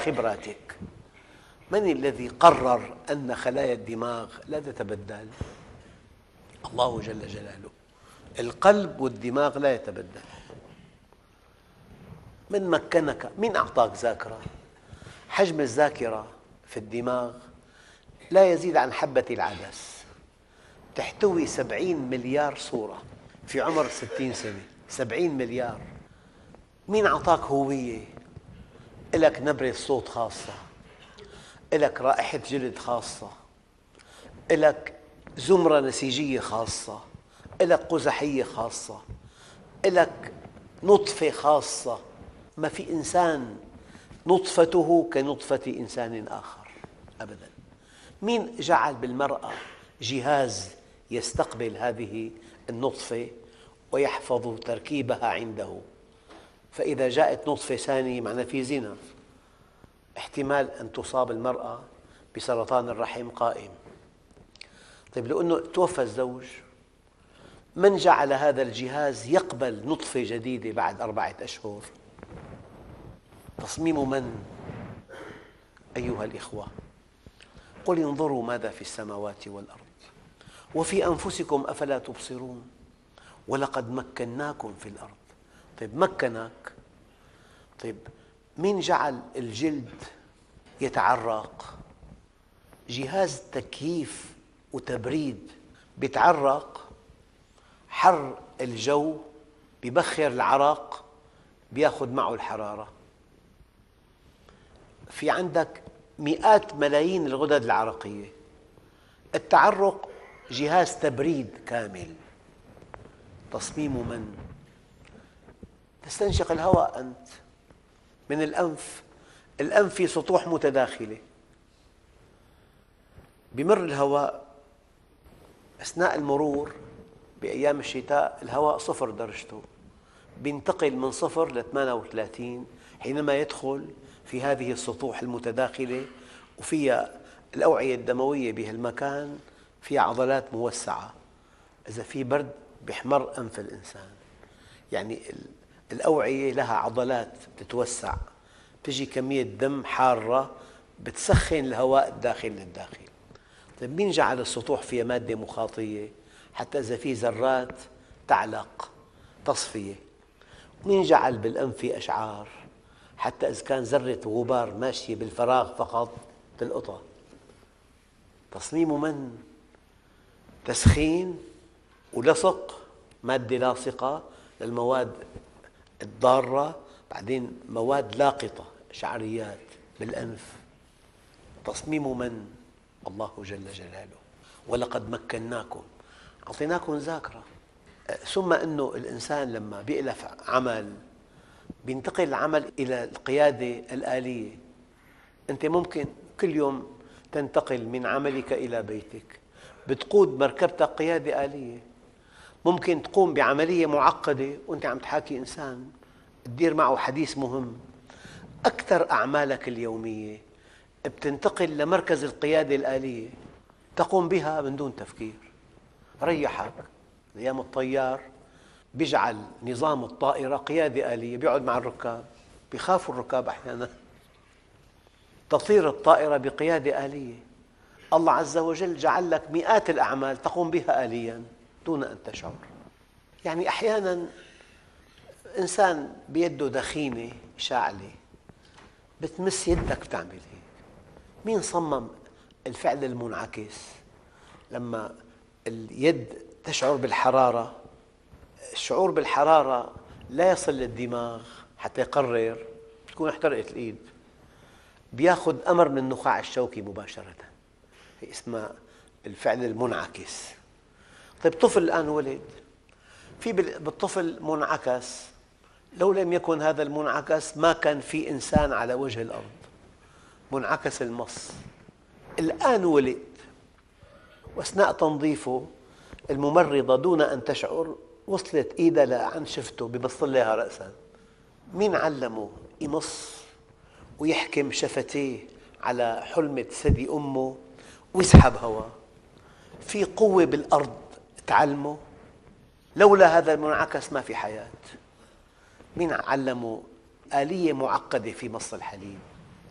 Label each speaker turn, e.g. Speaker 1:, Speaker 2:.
Speaker 1: خبراتك. من الذي قرر أن خلايا الدماغ لا تتبدل؟ الله جل جلاله. القلب والدماغ لا يتبدل. من مكنك؟ مين أعطاك ذاكرة؟ حجم الذاكرة في الدماغ لا يزيد عن حبة العدس، تحتوي 70 مليار صورة في عمر 60 سنة. 70 مليار. مين أعطاك هوية؟ لك نبرة صوت خاصة، لك رائحة جلد خاصة، لك زمرة نسيجية خاصة، لك قزحية خاصة، لك نطفة خاصة. ما في إنسان نطفته كنطفة إنسان آخر أبداً. مين جعل بالمرأة جهاز يستقبل هذه النطفة ويحفظ تركيبها عنده؟ فإذا جاءت نطفة ثانية معناه في زنا، احتمال أن تصاب المرأة بسرطان الرحم قائم. طيب لو أنه توفى الزوج، من جعل هذا الجهاز يقبل نطفة جديدة بعد 4 أشهر؟ تصميم من؟ أيها الإخوة، قل انظروا ماذا في السماوات والأرض وفي أنفسكم أفلا تبصرون ولقد مكناكم في الأرض. طيب مكنك، طيب مين جعل الجلد يتعرق؟ جهاز تكييف وتبريد بيتعرق، حر الجو بيبخر العرق، بيأخذ معه الحرارة. في عندك مئات ملايين الغدد العرقية. التعرق جهاز تبريد كامل. تصميم من؟ تستنشق الهواء أنت من الأنف. الأنف في سطوح متداخلة، بمر الهواء أثناء المرور بأيام الشتاء الهواء 0 درجته، بينتقل من 0 ل 38 حينما يدخل في هذه السطوح المتداخلة، وفيها الأوعية الدموية بهالمكان فيها عضلات موسعة. إذا في برد بيحمر أنف الإنسان، يعني الأوعية لها عضلات تتوسع، تجي كمية دم حارة بتسخن الهواء الداخل للداخل. طيب مين جعل السطوح فيها مادة مخاطية حتى إذا في ذرات تعلق تصفية؟ مين جعل بالأنف أشعار حتى إذا كان ذرة غبار ماشية بالفراغ فقط تلقطها؟ تصميم من؟ تسخين ولصق مادة لاصقة للمواد الضارة، بعدين مواد لاقطة شعريات بالأنف. تصميم من؟ الله جل جلاله. ولقد مكناكم، أعطيناكم ذاكرة. ثم أنه الإنسان لما بيألف عمل بينتقل العمل إلى القيادة الآلية. أنت ممكن كل يوم تنتقل من عملك إلى بيتك، بتقود مركبتك قيادة آلية. ممكن تقوم بعملية معقدة وأنت عم تحاكي إنسان تدير معه حديث مهم. أكثر أعمالك اليومية بتنتقل لمركز القيادة الآلية، تقوم بها من دون تفكير. ريحك أيام الطيار بيجعل نظام الطائرة قيادة آلية، بيقعد مع الركاب، بيخافوا الركاب أحيانا. تطير الطائرة بقيادة آلية. الله عز وجل جعل لك مئات الأعمال تقوم بها آلياً دون أن تشعر. يعني أحيانا إنسان بيده دخينة شاعلة بتمس يدك بتعمل هيك. مين صمم الفعل المنعكس؟ لما اليد تشعر بالحرارة، الشعور بالحرارة لا يصل للدماغ حتى يقرر تكون احترقت الإيد، بيأخذ أمر من النخاع الشوكي مباشرة، هي اسمها الفعل المنعكس. طيب طفل الآن ولد، في بالطفل منعكس، لو لم يكن هذا المنعكس ما كان في إنسان على وجه الأرض. منعكس المص الآن ولد، وأثناء تنظيفه الممرضة دون أن تشعر وصلت إيدها لعند شفته ببسط لها رأسا. مين علمه يمص ويحكم شفتيه على حلمة ثدي أمه ويسحب هواء؟ في قوة بالأرض تعلمه. لولا هذا المنعكس ما في حياة. مين علمه آلية معقدة في مص الحليب؟